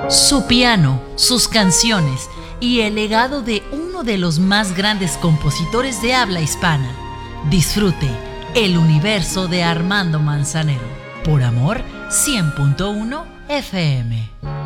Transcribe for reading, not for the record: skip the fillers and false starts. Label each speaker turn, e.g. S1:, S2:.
S1: Su piano, sus canciones y el legado de uno de los más grandes compositores de habla hispana. Disfrute El universo de Armando Manzanero por Amor 100.1 FM.